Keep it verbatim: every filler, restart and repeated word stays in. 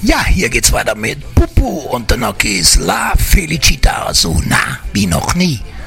Ja, hier geht's weiter mit Pupu und der Nokis La Felicita, so nah wie noch nie.